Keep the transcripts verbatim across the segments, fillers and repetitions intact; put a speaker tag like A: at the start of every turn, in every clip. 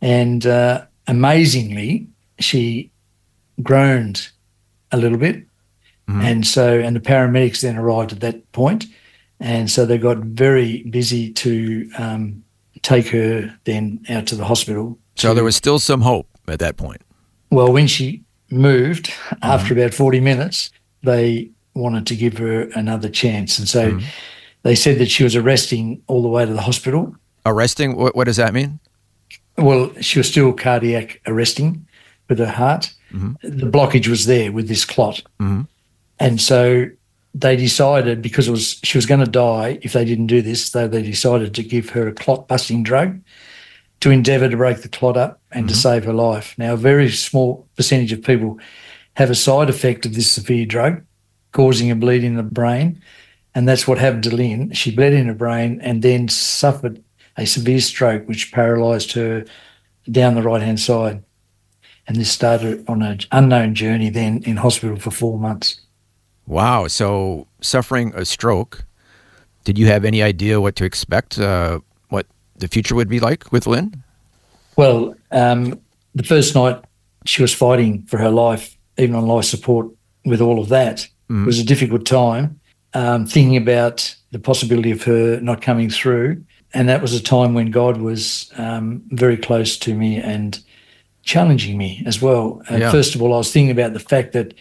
A: And uh, amazingly, she groaned a little bit. Mm-hmm. And so, and the paramedics then arrived at that point. And so they got very busy to um, take her then out to the hospital.
B: So
A: to,
B: there was still some hope at that point.
A: Well, when she moved, mm-hmm. after about forty minutes, they wanted to give her another chance. And so mm-hmm. they said that she was arresting all the way to the hospital.
B: Arresting? What, what does that mean?
A: Well, she was still cardiac arresting with her heart. Mm-hmm. The blockage was there with this clot. Mm-hmm. And so they decided, because it was she was going to die if they didn't do this, so they decided to give her a clot-busting drug to endeavour to break the clot up and mm-hmm. to save her life. Now, a very small percentage of people have a side effect of this severe drug, causing a bleed in the brain, and that's what happened to Lynn. She bled in her brain and then suffered a severe stroke which paralysed her down the right-hand side. And this started on an unknown journey then in hospital for four months.
B: Wow. So suffering a stroke, did you have any idea what to expect, uh, what the future would be like with Lynn?
A: Well, um, the first night she was fighting for her life, even on life support with all of that. Mm. It was a difficult time, um, thinking about the possibility of her not coming through. And that was a time when God was um, very close to me and challenging me as well. Uh, yeah. First of all, I was thinking about the fact that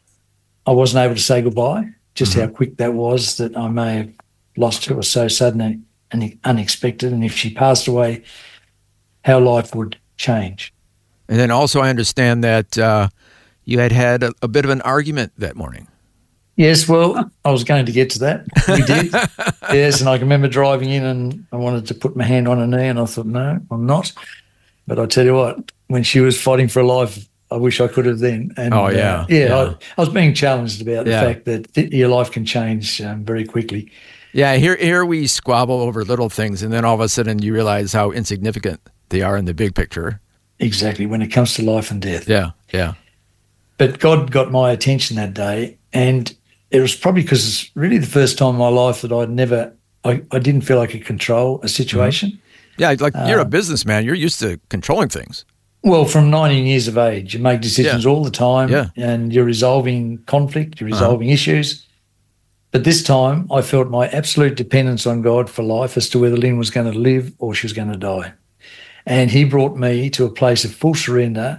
A: I wasn't able to say goodbye, just mm-hmm. how quick that was, that I may have lost her. It was so sudden and unexpected. And if she passed away, how life would change.
B: And then also I understand that uh, you had had a, a bit of an argument that morning.
A: Yes, well, I was going to get to that. We did. Yes, and I can remember driving in and I wanted to put my hand on her knee and I thought, no, I'm not. But I tell you what, when she was fighting for her life, I wish I could have then. And,
B: oh, yeah.
A: Uh, yeah,
B: yeah.
A: I, I was being challenged about yeah. the fact that th- your life can change um, very quickly.
B: Yeah, here here we squabble over little things, and then all of a sudden you realize how insignificant they are in the big picture.
A: Exactly, when it comes to life and death.
B: Yeah, yeah.
A: But God got my attention that day, and it was probably because it's really the first time in my life that I'd never, I, I didn't feel I could control a situation.
B: Mm-hmm. Yeah, like uh, you're a businessman. You're used to controlling things.
A: Well, from nineteen years of age, you make decisions
B: yeah.
A: all the time
B: yeah.
A: and you're resolving conflict, you're resolving uh-huh. issues. But this time I felt my absolute dependence on God for life as to whether Lynn was going to live or she was going to die. And he brought me to a place of full surrender.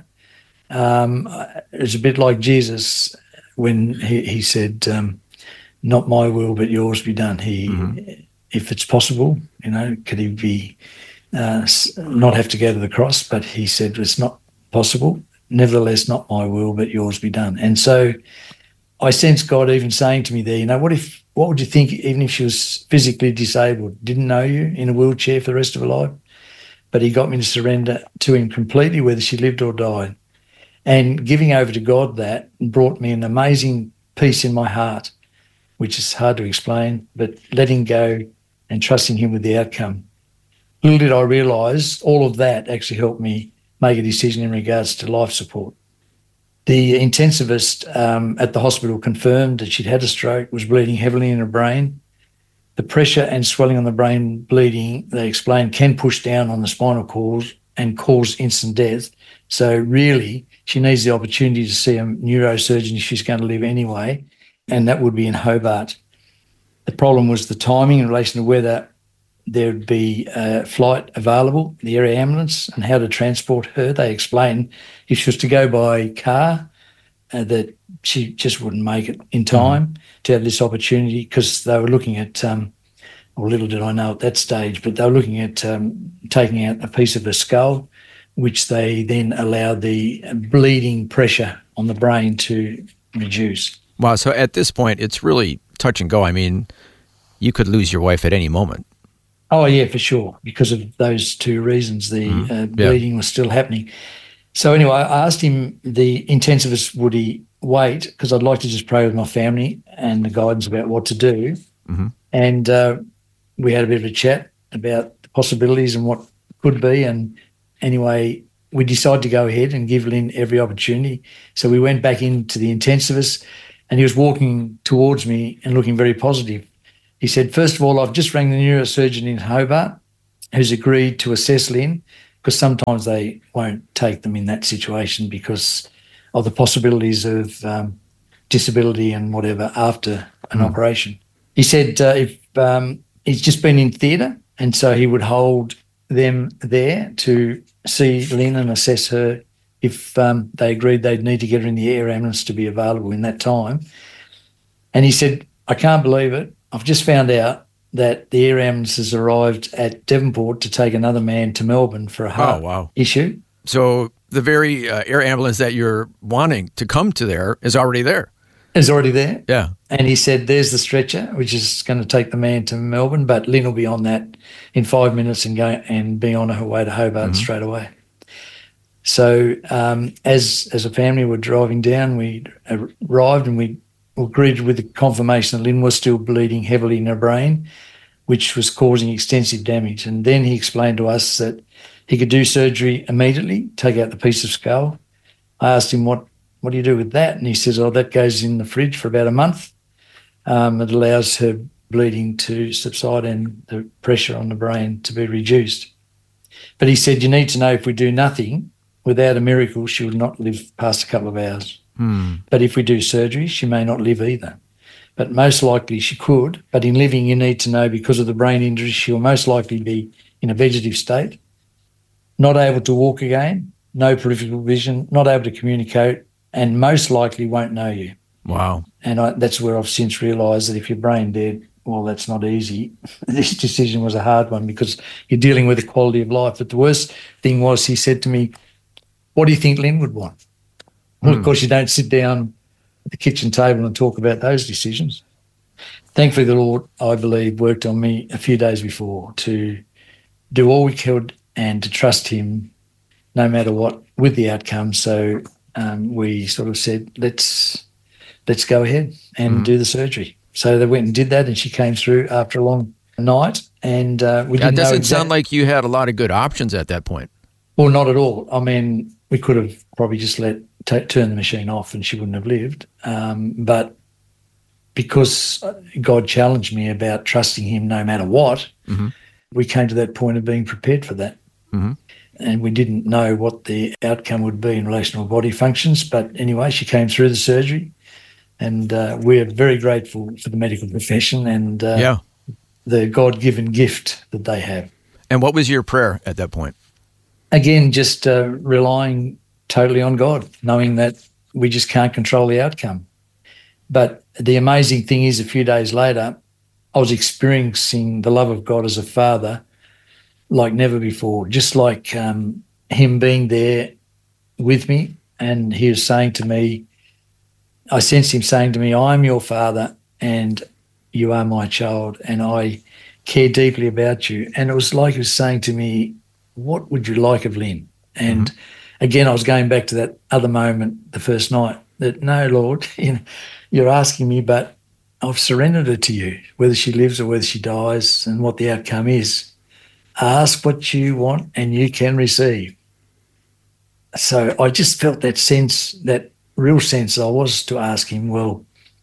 A: Um, it's a bit like Jesus when he, he said, um, not my will but yours be done. He, mm-hmm. if it's possible, you know, could he be... Uh, not have to go to the cross, but he said it's not possible. Nevertheless, not my will, but yours be done. And so I sense God even saying to me there, you know, what if, what would you think even if she was physically disabled, didn't know you, in a wheelchair for the rest of her life? But he got me to surrender to him completely, whether she lived or died. And giving over to God that brought me an amazing peace in my heart, which is hard to explain, but letting go and trusting him with the outcome. Little did I realise all of that actually helped me make a decision in regards to life support. The intensivist um, at the hospital confirmed that she'd had a stroke, was bleeding heavily in her brain. The pressure and swelling on the brain bleeding, they explained, can push down on the spinal cord and cause instant death. So really, she needs the opportunity to see a neurosurgeon if she's going to live anyway, and that would be in Hobart. The problem was the timing in relation to whether there'd be a flight available, the area ambulance, and how to transport her. They explained if she was to go by car, uh, that she just wouldn't make it in time mm. to have this opportunity, because they were looking at, um, or little did I know at that stage, but they were looking at um, taking out a piece of her skull, which they then allowed the bleeding pressure on the brain to reduce.
B: Wow, so at this point, it's really touch and go. I mean, you could lose your wife at any moment.
A: Oh, yeah, for sure. Because of those two reasons, the mm, uh, bleeding yeah. was still happening. So anyway, I asked him, the intensivist, would he wait? Because I'd like to just pray with my family and the guidance about what to do. Mm-hmm. And uh, we had a bit of a chat about the possibilities and what could be. And anyway, we decided to go ahead and give Lynn every opportunity. So we went back into the intensivist and he was walking towards me and looking very positive. He said, first of all, I've just rang the neurosurgeon in Hobart who's agreed to assess Lynn because sometimes they won't take them in that situation because of the possibilities of um, disability and whatever after an mm. operation. He said uh, if um, he's just been in theatre, and so he would hold them there to see Lynn and assess her if um, they agreed they'd need to get her in the air ambulance to be available in that time. And he said, I can't believe it. I've just found out that the air ambulance has arrived at Devonport to take another man to Melbourne for a heart
B: oh, wow.
A: issue.
B: So the very uh, air ambulance that you're wanting to come to there is already there.
A: Is already there.
B: Yeah.
A: And he said, there's the stretcher, which is going to take the man to Melbourne, but Lynn will be on that in five minutes and go and be on her way to Hobart mm-hmm. straight away. So um, as as a family, we're driving down. We arrived and we were greeted with the confirmation that Lynn was still bleeding heavily in her brain, which was causing extensive damage. And then he explained to us that he could do surgery immediately, take out the piece of skull. I asked him, what, what do you do with that? And he says, oh, that goes in the fridge for about a month. Um, it allows her bleeding to subside and the pressure on the brain to be reduced. But he said, you need to know if we do nothing, without a miracle, she will not live past a couple of hours.
B: Hmm.
A: But if we do surgery, she may not live either. But most likely she could. But in living, you need to know because of the brain injury, she'll most likely be in a vegetative state, not able to walk again, no peripheral vision, not able to communicate, and most likely won't know you.
B: Wow.
A: And I, that's where I've since realised that if you're brain dead, well, that's not easy. This decision was a hard one because you're dealing with the quality of life. But the worst thing was he said to me, what do you think Lynn would want? Well, mm. of course, you don't sit down at the kitchen table and talk about those decisions. Thankfully, the Lord, I believe, worked on me a few days before to do all we could and to trust him no matter what with the outcome. So um, we sort of said, let's let's go ahead and mm. do the surgery. So they went and did that, and she came through after a long night. And uh, we
B: yeah,
A: didn't
B: it doesn't
A: know exactly-
B: sound like you had a lot of good options at that point.
A: Well, not at all. I mean, we could have probably just let t- turn the machine off and she wouldn't have lived. Um, but because God challenged me about trusting him no matter what,
B: mm-hmm.
A: we came to that point of being prepared for that.
B: Mm-hmm.
A: And we didn't know what the outcome would be in relation to her body functions. But anyway, she came through the surgery, and uh, we're very grateful for the medical profession and uh,
B: yeah.
A: the God-given gift that they have.
B: And what was your prayer at that point?
A: Again, just uh, relying totally on God, knowing that we just can't control the outcome. But the amazing thing is, a few days later, I was experiencing the love of God as a father like never before, just like um, him being there with me. And he was saying to me, I sensed him saying to me, I'm your father and you are my child and I care deeply about you. And it was like he was saying to me, what would you like of Lynn? And mm-hmm. again, I was going back to that other moment the first night that, no, Lord, you know, you're asking me, but I've surrendered her to you, whether she lives or whether she dies and what the outcome is. Ask what you want and you can receive. So I just felt that sense, that real sense I was to ask him, well,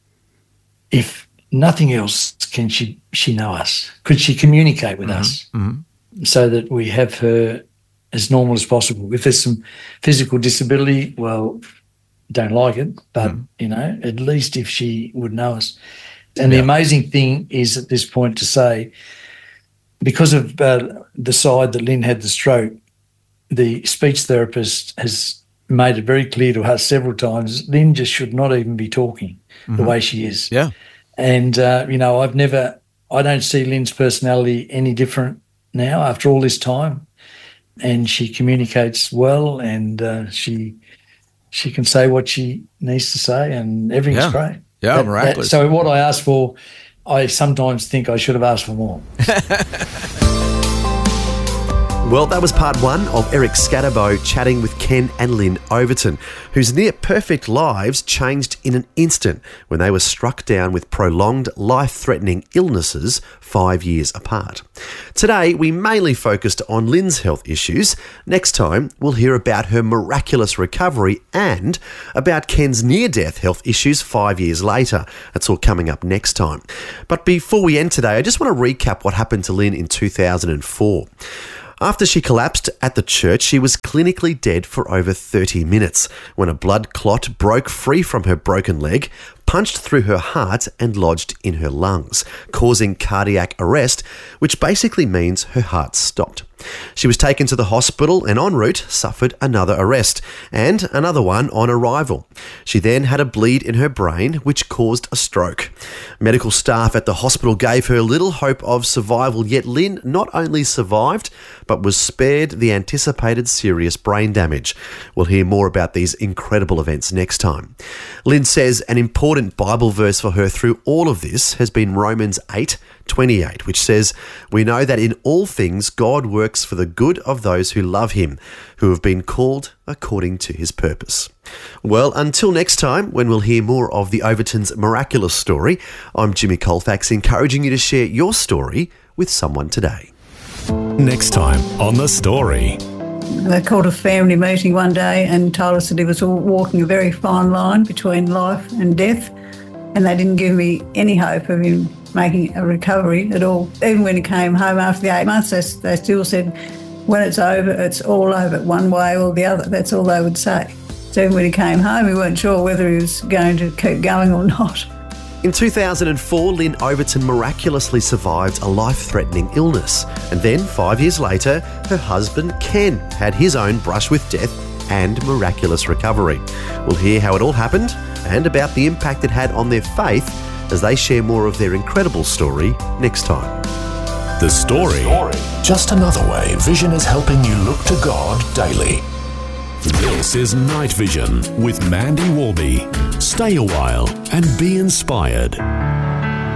A: if nothing else, can she, she know us? Could she communicate with
B: mm-hmm.
A: us?
B: Mm-hmm.
A: So that we have her as normal as possible. If there's some physical disability, well, don't like it, but, mm. you know, at least if she would know us. And yeah. the amazing thing is at this point to say, because of uh, the side that Lynn had the stroke, the speech therapist has made it very clear to us several times, Lynn just should not even be talking mm-hmm. the way she is.
B: Yeah.
A: And, uh, you know, I've never, I don't see Lynn's personality any different now after all this time, and she communicates well, and uh, she she can say what she needs to say, and everything's
B: yeah.
A: great.
B: Yeah,
A: that,
B: miraculous.
A: That, so what I asked for, I sometimes think I should have asked for more.
C: Well, that was part one of Eric Scatterbo chatting with Ken and Lynn Overton, whose near-perfect lives changed in an instant when they were struck down with prolonged, life-threatening illnesses five years apart. Today, we mainly focused on Lynn's health issues. Next time, we'll hear about her miraculous recovery and about Ken's near-death health issues five years later. That's all coming up next time. But before we end today, I just want to recap what happened to Lynn in two thousand four. After she collapsed at the church, she was clinically dead for over thirty minutes when a blood clot broke free from her broken leg, punched through her heart and lodged in her lungs, causing cardiac arrest, which basically means her heart stopped. She was taken to the hospital and en route suffered another arrest and another one on arrival. She then had a bleed in her brain, which caused a stroke. Medical staff at the hospital gave her little hope of survival, yet Lynn not only survived, but was spared the anticipated serious brain damage. We'll hear more about these incredible events next time. Lynn says an important Bible verse for her through all of this has been Romans eight twenty-eight, which says, "We know that in all things God works for the good of those who love him, who have been called according to his purpose." Well, until next time, when we'll hear more of the Overtons' miraculous story, I'm Jimmy Colfax, encouraging you to share your story with someone today.
D: Next time on The Story.
E: They called a family meeting one day and told us that he was walking a very fine line between life and death, and they didn't give me any hope of him making a recovery at all. Even when he came home after the eight months, they, they still said, when it's over, it's all over, one way or the other. That's all they would say. So even when he came home, we weren't sure whether he was going to keep going or not.
C: In two thousand four, Lynn Overton miraculously survived a life-threatening illness. And then, five years later, her husband, Ken, had his own brush with death and miraculous recovery. We'll hear how it all happened and about the impact it had on their faith as they share more of their incredible story next time.
D: The Story. Just another way Vision is helping you look to God daily. This is Night Vision with Mandy Warby. Stay a while and be inspired.